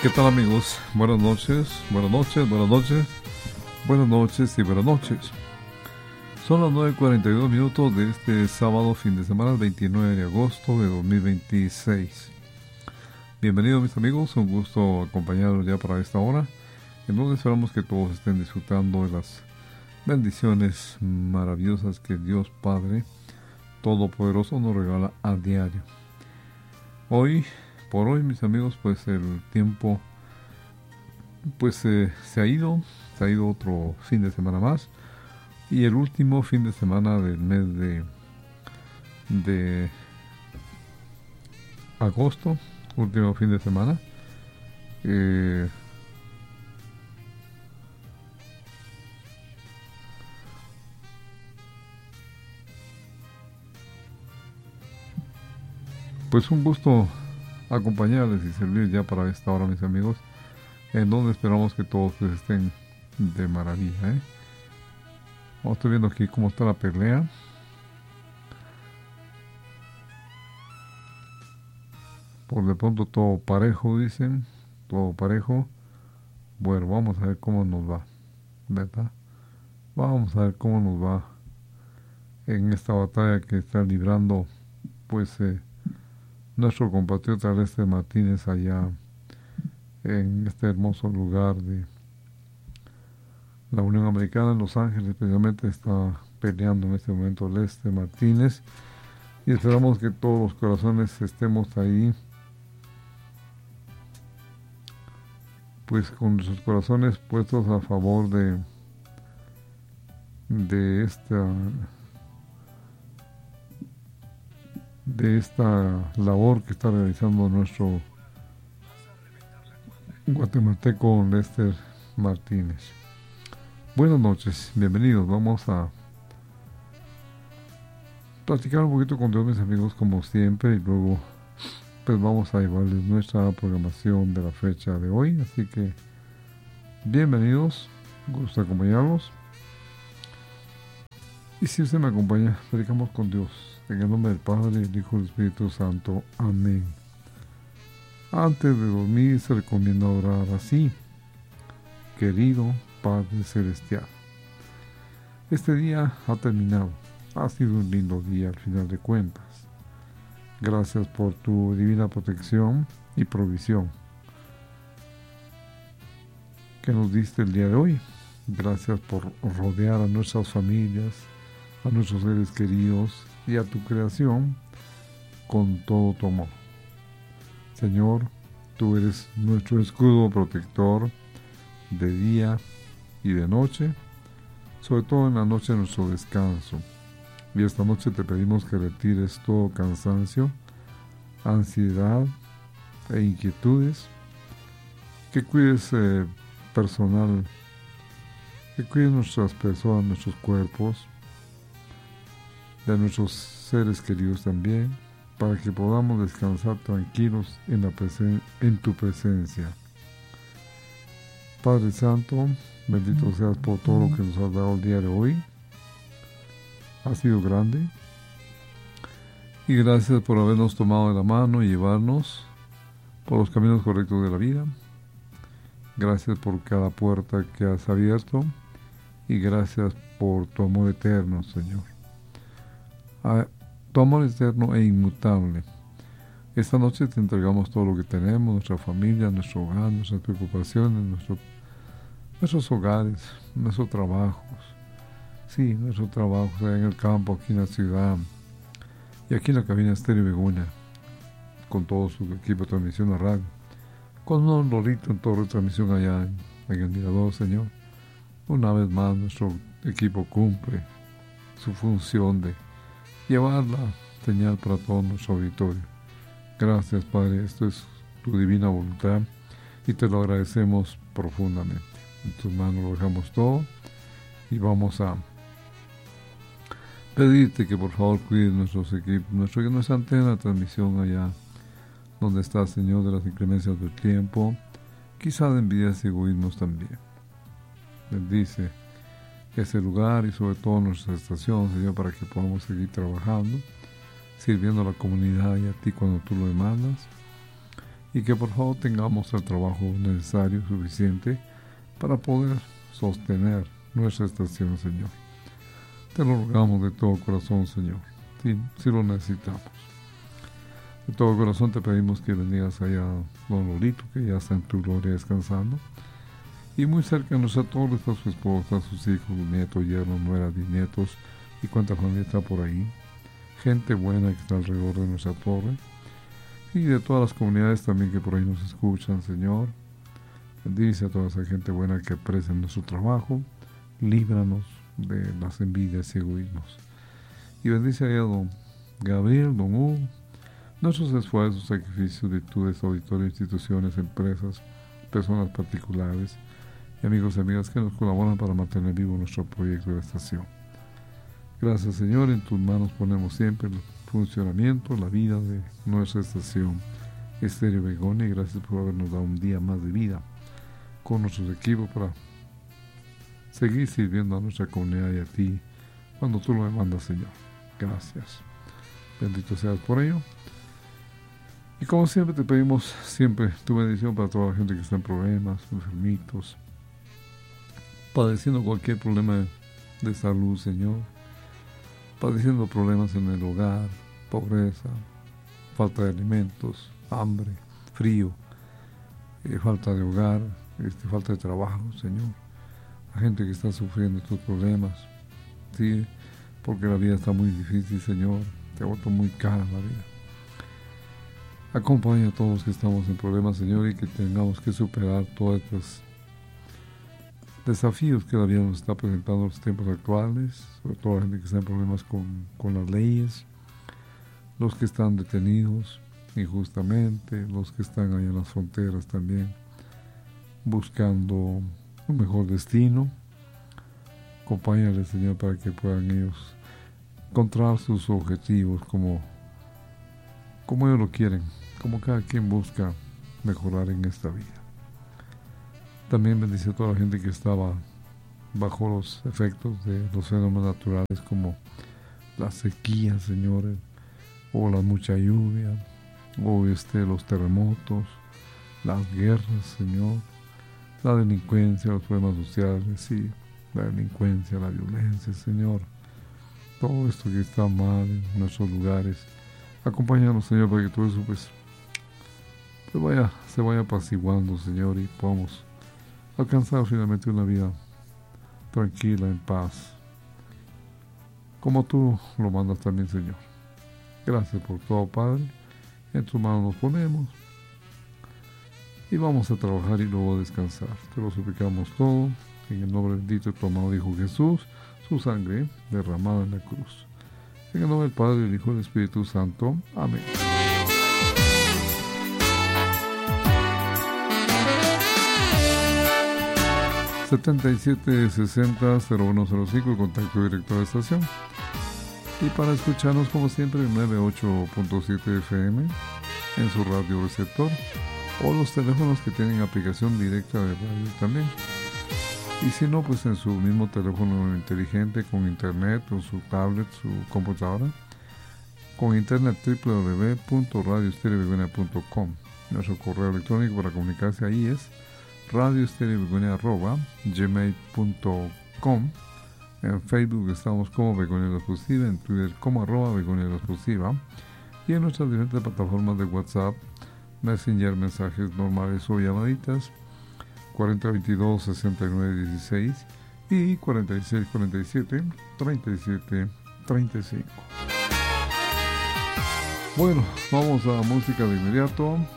¿Qué tal, amigos? Buenas noches, buenas noches, buenas noches, buenas noches y buenas noches. Son las 9:42 minutos de este sábado, fin de semana, 29 de agosto de 2026. Bienvenidos, mis amigos, un gusto acompañarlos ya para esta hora, en donde esperamos que todos estén disfrutando de las bendiciones maravillosas que Dios Padre Todopoderoso nos regala a diario. Por hoy, mis amigos, pues el tiempo pues se ha ido otro fin de semana más, y el último fin de semana del mes de agosto, último fin de semana. Pues un gusto acompañarles y servir ya para esta hora, mis amigos, en donde esperamos que todos pues estén de maravilla, Estoy viendo aquí cómo está la pelea. Por de pronto todo parejo, dicen, todo parejo. Bueno, vamos a ver cómo nos va, ¿verdad? Vamos a ver cómo nos va en esta batalla que está librando pues nuestro compatriota Lester Martínez allá en este hermoso lugar de la Unión Americana en Los Ángeles. Especialmente está peleando en este momento Lester Martínez, y esperamos que todos los corazones estemos ahí pues con nuestros corazones puestos a favor de esta labor que está realizando nuestro guatemalteco Lester Martínez. Buenas noches, bienvenidos. Vamos a platicar un poquito con Dios, mis amigos, como siempre, y luego pues vamos a llevarles nuestra programación de la fecha de hoy. Así que bienvenidos, gusto acompañarlos. Y si usted me acompaña, predicamos con Dios, en el nombre del Padre, el Hijo y el Espíritu Santo. Amén. Antes de dormir se recomienda orar así: querido Padre Celestial, este día ha terminado, ha sido un lindo día al final de cuentas. Gracias por tu divina protección y provisión que nos diste el día de hoy. Gracias por rodear a nuestras familias, a nuestros seres queridos y a tu creación con todo tu amor. Señor, tú eres nuestro escudo protector de día y de noche, sobre todo en la noche de nuestro descanso. Y esta noche te pedimos que retires todo cansancio, ansiedad e inquietudes, que cuides personal, que cuides nuestras personas, nuestros cuerpos, de nuestros seres queridos también, para que podamos descansar tranquilos en tu presencia. Padre Santo, bendito seas por todo lo que nos has dado el día de hoy. Ha sido grande, y gracias por habernos tomado de la mano y llevarnos por los caminos correctos de la vida. Gracias por cada puerta que has abierto, y gracias por tu amor eterno, Señor. Tu amor eterno e inmutable. Esta noche te entregamos todo lo que tenemos, nuestra familia, nuestro hogar, nuestras preocupaciones, nuestros hogares, nuestros trabajos. Sí, nuestro trabajo, sea en el campo, aquí en la ciudad, y aquí en la cabina Estéreo Begoña, con todo su equipo de transmisión a radio, con un Lorito en torre de transmisión allá en el Mirador, Señor. Una vez más, nuestro equipo cumple su función de llevar la señal para todo nuestro auditorio. Gracias, Padre, esto es tu divina voluntad, y te lo agradecemos profundamente. En tus manos lo dejamos todo, y vamos a pedirte que por favor cuides nuestros equipos, nuestra antena de transmisión allá donde está, Señor, de las inclemencias del tiempo, quizá de envidias y egoísmos también. Bendice ese lugar y sobre todo nuestra estación, Señor, para que podamos seguir trabajando, sirviendo a la comunidad y a ti cuando tú lo demandas. y que por favor tengamos el trabajo necesario, suficiente, para poder sostener nuestra estación, Señor. Te lo rogamos de todo corazón, Señor, si lo necesitamos. De todo corazón te pedimos que bendigas allá a don Lolito, que ya está en tu gloria descansando. Y muy cerca de nuestra torre está su esposa, sus hijos, nietos, yernos, nueras, bisnietos y cuánta familia está por ahí. Gente buena que está alrededor de nuestra torre. Y de todas las comunidades también que por ahí nos escuchan, Señor. Bendice a toda esa gente buena que aprecia nuestro trabajo. Líbranos de las envidias y egoísmos. Y bendice a don Gabriel, don Hugo, nuestros esfuerzos, sacrificios, virtudes, auditorios, instituciones, empresas, personas particulares y amigos y amigas que nos colaboran para mantener vivo nuestro proyecto de estación. Gracias, Señor, en tus manos ponemos siempre el funcionamiento, la vida de nuestra estación Estéreo Begonia, y gracias por habernos dado un día más de vida con nuestros equipos para seguir sirviendo a nuestra comunidad y a ti cuando tú lo demandas, Señor. Gracias. Bendito seas por ello. Y como siempre te pedimos siempre tu bendición para toda la gente que está en problemas, enfermitos, padeciendo cualquier problema de salud, Señor, padeciendo problemas en el hogar, pobreza, falta de alimentos, hambre, frío, falta de hogar, falta de trabajo, Señor. La gente que está sufriendo estos problemas, sí, porque la vida está muy difícil, Señor, te ha vuelto muy cara la vida. Acompaña a todos los que estamos en problemas, Señor, y que tengamos que superar todos estos desafíos que la vida nos está presentando en los tiempos actuales, sobre todo la gente que está en problemas con las leyes, los que están detenidos injustamente, los que están ahí en las fronteras también, buscando un mejor destino. Acompáñales, Señor, para que puedan ellos encontrar sus objetivos como ellos lo quieren, como cada quien busca mejorar en esta vida. También bendice a toda la gente que estaba bajo los efectos de los fenómenos naturales como la sequía, Señor, o la mucha lluvia, o los terremotos, las guerras, Señor, la delincuencia, los problemas sociales, sí, la delincuencia, la violencia, Señor, todo esto que está mal en nuestros lugares. Acompáñanos, Señor, para que todo eso se vaya apaciguando, Señor, y podamos alcanzar finalmente una vida tranquila, en paz, como tú lo mandas también, Señor. Gracias por todo, Padre. En tus manos nos ponemos y vamos a trabajar y luego descansar. Te lo suplicamos todo en el nombre bendito de tu amado Hijo Jesús, su sangre derramada en la cruz. En el nombre del Padre, del Hijo y del Espíritu Santo. Amén. (7760-0105) el contacto directo de la estación. Y para escucharnos, como siempre, en 98.7 FM en su radio receptor, o los teléfonos que tienen aplicación directa de radio también. Y si no, pues en su mismo teléfono inteligente con internet o su tablet, su computadora, con internet www.radioestereobegonia.com. Nuestro correo electrónico para comunicarse ahí es radioestereobegonia@gmail.com. En Facebook estamos como Begonia La Exclusiva, en Twitter como @Begonia La Exclusiva, y en nuestras diferentes plataformas de WhatsApp, Messenger, mensajes normales o llamaditas 4022-6916 y 4647-3735. Bueno, vamos a música de inmediato.